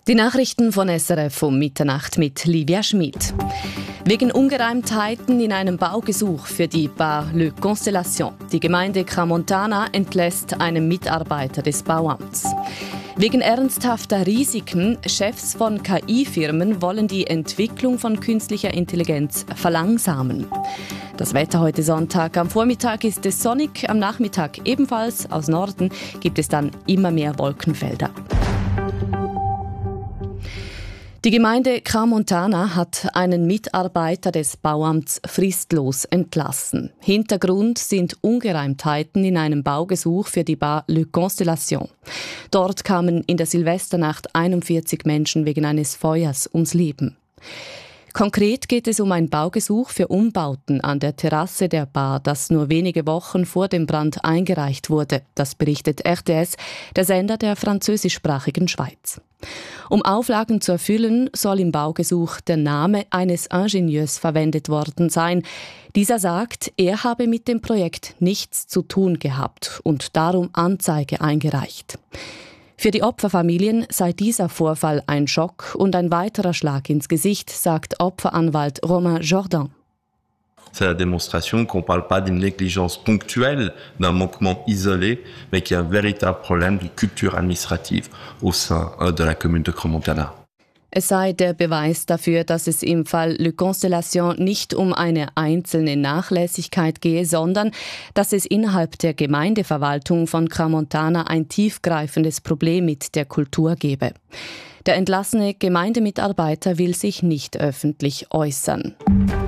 Die Nachrichten von SRF um Mitternacht mit Livia Schmid. Wegen Ungereimtheiten in einem Baugesuch für die Bar Le Constellation. Die Gemeinde Crans-Montana entlässt einen Mitarbeiter des Bauamts. Wegen ernsthafter Risiken, Chefs von KI-Firmen wollen die Entwicklung von künstlicher Intelligenz verlangsamen. Das Wetter heute Sonntag. Am Vormittag ist es sonnig, am Nachmittag ebenfalls. Aus Norden gibt es dann immer mehr Wolkenfelder. Die Gemeinde Crans-Montana hat einen Mitarbeiter des Bauamts fristlos entlassen. Hintergrund sind Ungereimtheiten in einem Baugesuch für die Bar Le Constellation. Dort kamen in der Silvesternacht 41 Menschen wegen eines Feuers ums Leben. Konkret geht es um ein Baugesuch für Umbauten an der Terrasse der Bar, das nur wenige Wochen vor dem Brand eingereicht wurde. Das berichtet RTS, der Sender der französischsprachigen Schweiz. Um Auflagen zu erfüllen, soll im Baugesuch der Name eines Ingenieurs verwendet worden sein. Dieser sagt, er habe mit dem Projekt nichts zu tun gehabt und darum Anzeige eingereicht. Für die Opferfamilien sei dieser Vorfall ein Schock und ein weiterer Schlag ins Gesicht, sagt Opferanwalt Romain Jordan. C'est la démonstration qu'on ne parle pas d'une négligence ponctuelle, d'un manquement isolé, mais qu'il y a un véritable problème de culture administrative au sein de la commune de Crans-Montana. Es sei der Beweis dafür, dass es im Fall Le Constellation nicht um eine einzelne Nachlässigkeit gehe, sondern dass es innerhalb der Gemeindeverwaltung von Crans-Montana ein tiefgreifendes Problem mit der Kultur gebe. Der entlassene Gemeindemitarbeiter will sich nicht öffentlich äußern.